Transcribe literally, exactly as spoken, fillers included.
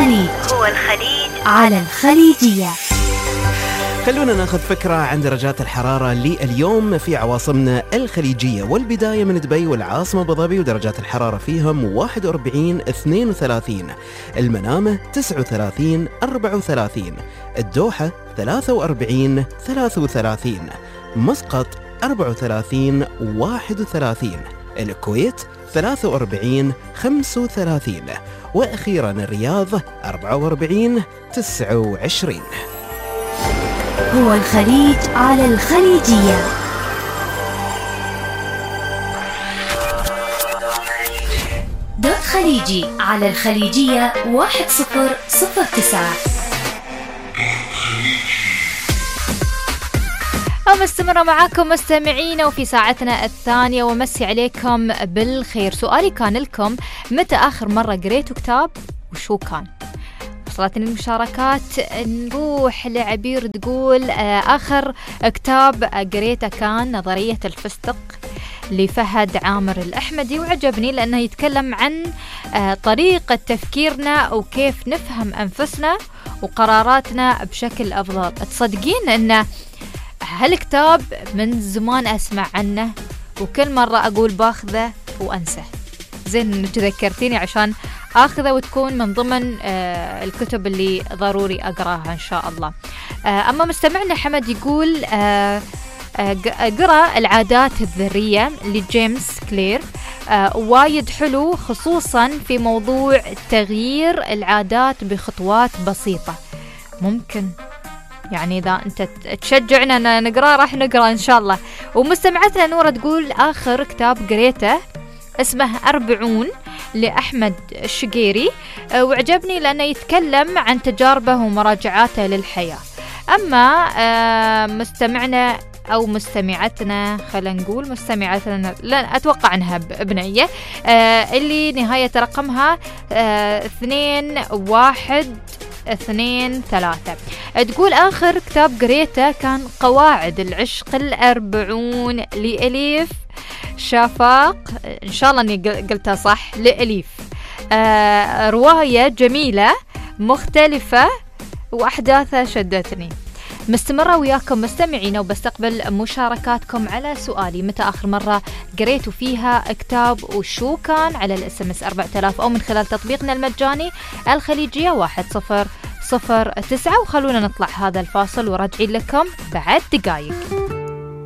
الخليج هو الخليج على الخليجية. خلونا ناخذ فكرة عن درجات الحرارة لليوم في عواصمنا الخليجية، والبداية من دبي والعاصمة أبو ظبي ودرجات الحرارة فيهم واحد وأربعين اثنين وثلاثين، المنامة تسعة وثلاثين أربعة وثلاثين، الدوحة ثلاثة وأربعين ثلاثة وثلاثين، مسقط أربعة وثلاثين واحد وثلاثين، الكويت ثلاثة وأربعين خمسة وثلاثين، وأخيرا الرياض أربعة وأربعين تسعة وعشرين. هو الخليج على الخليجية. دوت خليجي على الخليجية واحد صفر صفر تسعة. مستمرة معاكم مستمعين وفي ساعتنا الثانية، ومسي عليكم بالخير. سؤالي كان لكم: متى آخر مرة قريتوا كتاب وشو كان؟ وصلتني المشاركات. نروح لعبير تقول آخر كتاب قريته كان نظرية الفستق لفهد عامر الأحمدي، وعجبني لأنه يتكلم عن طريقة تفكيرنا وكيف نفهم أنفسنا وقراراتنا بشكل أفضل. تصدقين أنه هالكتاب من زمان أسمع عنه وكل مرة أقول باخذه وأنسى. زين إنك ذكرتيني عشان آخذه وتكون من ضمن آه الكتب اللي ضروري أقراها إن شاء الله. آه أما مستمعنا حمد يقول آه آه قرأ العادات الذرية لجيمس كلير، آه وايد حلو خصوصا في موضوع تغيير العادات بخطوات بسيطة. ممكن يعني إذا أنت تشجعنا نقرأ راح نقرأ إن شاء الله. ومستمعتنا نورة تقول آخر كتاب قريته اسمه أربعون لأحمد الشقيري، وعجبني لأنه يتكلم عن تجاربه ومراجعاته للحياة. أما مستمعنا أو مستمعتنا، خلينا نقول مستمعتنا، لا أتوقع أنها بنية، اللي نهاية رقمها اثنين واحد اثنين ثلاثة، تقول آخر كتاب قريته كان قواعد العشق الأربعون لأليف شافاق، إن شاء الله أني قلتها صح، لأليف. آه رواية جميلة مختلفة وأحداثها شدتني. مستمرة وياكم مستمعين وبستقبل مشاركاتكم على سؤالي: متى آخر مرة قريتوا فيها كتاب وشو كان؟ على الاس ام اس أربعة آلاف أو من خلال تطبيقنا المجاني الخليجية واحد صفر صفر تسعة. وخلونا نطلع هذا الفاصل وراجعين لكم بعد دقايق.